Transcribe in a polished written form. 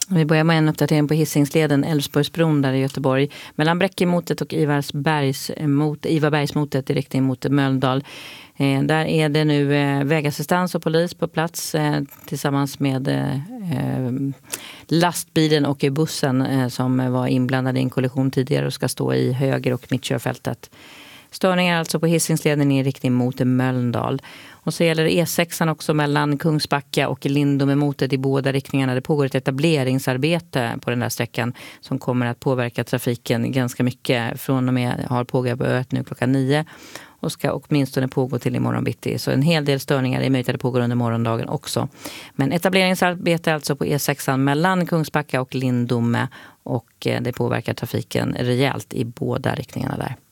Vi börjar med en uppdatering på Hisingsleden, Älvsborgsbron där i Göteborg. Mellan Bräckemotet och Ivarbergsmotet i riktning mot Mölndal. Där är det nu vägassistans och polis på plats tillsammans med lastbilen och bussen som var inblandade i en kollision tidigare och ska stå i höger- och mittkörfältet. Störningar alltså på Hisingsleden i riktning mot Mölndal. Och så gäller E6 också mellan Kungsbacka och Lindomemotet i båda riktningarna. Det pågår ett etableringsarbete på den där sträckan som kommer att påverka trafiken ganska mycket. Från och med har påbörjat nu klockan 9 och ska åtminstone pågå till imorgon bitti. Så en hel del störningar är möjligt att det pågår under morgondagen också. Men etableringsarbete alltså på E6 mellan Kungsbacka och Lindome och det påverkar trafiken rejält i båda riktningarna där.